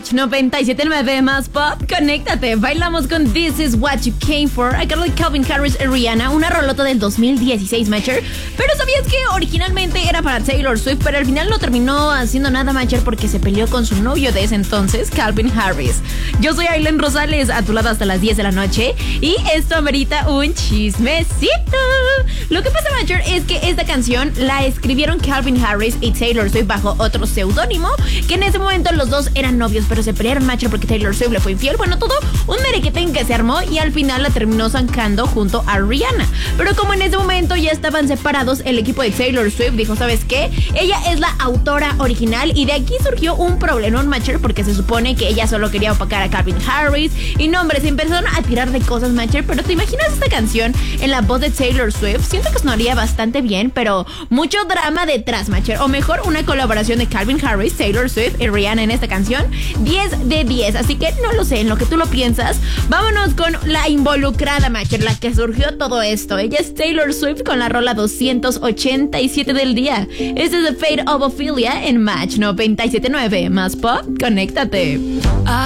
Match 97.9 más pop, conéctate. Bailamos con This Is What You Came For, a cargo de Calvin Harris y Rihanna, una rolota del 2016, Matcher. Pero ¿sabías que originalmente era para Taylor Swift, pero al final no terminó haciendo nada, Matcher, porque se peleó con su novio de ese entonces, Calvin Harris? Yo soy Aileen Rosales, a tu lado hasta las 10 de la noche, y esto amerita un chismecito. Lo que pasa, Matcher, es que esta canción la escribieron Calvin Harris y Taylor Swift bajo otro seudónimo, que en ese momento los dos eran novios, pero se pelearon, Matcher, porque Taylor Swift le fue infiel. Bueno, todo un merequetén que se armó y al final la terminó zancando junto a Rihanna. Pero como en ese momento ya estaban separados, el equipo de Taylor Swift dijo, ¿sabes qué? Ella es la autora original, y de aquí surgió un problemón, Matcher, porque se supone que ella solo quería opacar a Calvin Harris. Y no, hombre, se empezaron a tirar de cosas, Matcher. Pero ¿te imaginas esta canción en la voz de Taylor Swift? Siento que sonaría bastante bien, pero mucho drama detrás, Matcher. O mejor, una colaboración de Calvin Harris, Taylor Swift y Rihanna en esta canción, 10 de 10. Así que no lo sé, en lo que tú lo piensas, vámonos con la involucrada, Matcher, la que surgió todo esto. Ella es Taylor Swift con la rola 287 del día. Este es The Fate of Ophelia en Match 97.9 más pop, conéctate.